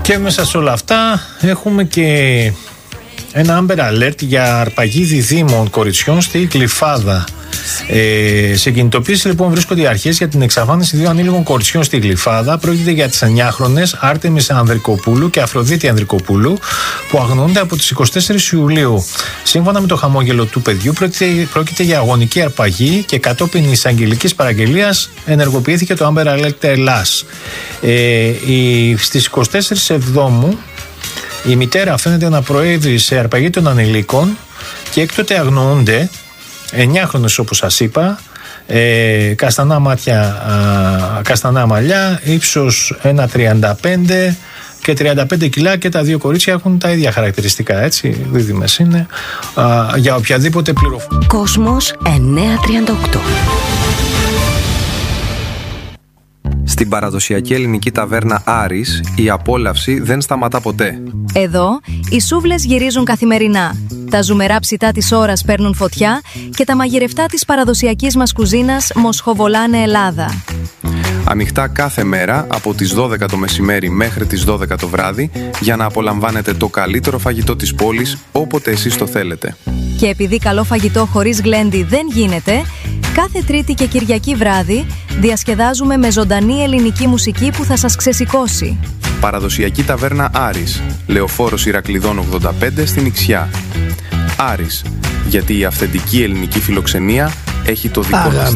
Και μέσα σε όλα αυτά έχουμε και ένα Amber Alert για αρπαγή διδήμων κοριτσιών στη Γλυφάδα. Σε κινητοποίηση λοιπόν βρίσκονται οι αρχές για την εξαφάνιση 2 ανήλικων κοριτσιών στη Γλυφάδα. Πρόκειται για τις 9χρονες Άρτεμις Ανδρικοπούλου και Αφροδίτη Ανδρικοπούλου, που αγνοούνται από τις 24 Ιουλίου. Σύμφωνα με το χαμόγελο του παιδιού, πρόκειται για αγωνική αρπαγή και κατόπιν εισαγγελικής παραγγελίας ενεργοποιήθηκε το Amber Alert Ελλάς. Στις 24 Εβδόμου η μητέρα φαίνεται να προέβη σε αρπαγή των ανηλίκων και έκτοτε αγνοούνται 9χρονες, όπως σας είπα, καστανά μάτια, καστανά μαλλιά, ύψος 1,35 και 35 κιλά, και τα 2 κορίτσια έχουν τα ίδια χαρακτηριστικά, έτσι, δίδυμες είναι. Για οποιαδήποτε πληροφορία. Κόσμος 938. Στην παραδοσιακή ελληνική ταβέρνα Άρης, η απόλαυση δεν σταματά ποτέ. Εδώ, οι σούβλες γυρίζουν καθημερινά. Τα ζουμερά ψητά της ώρας παίρνουν φωτιά και τα μαγειρευτά της παραδοσιακής μας κουζίνας μοσχοβολάνε Ελλάδα. Ανοιχτά κάθε μέρα από τις 12 το μεσημέρι μέχρι τις 12 το βράδυ, για να απολαμβάνετε το καλύτερο φαγητό της πόλης όποτε εσείς το θέλετε. Και επειδή καλό φαγητό χωρίς γλέντι δεν γίνεται, κάθε Τρίτη και Κυριακή βράδυ διασκεδάζουμε με ζωντανή ελληνική μουσική που θα σας ξεσηκώσει. Παραδοσιακή ταβέρνα Άρης, Λεωφόρος Ηρακλειδών 85 στην Ιξιά. Άρης, γιατί η αυθεντική ελληνική φιλοξενία έχει το δικό της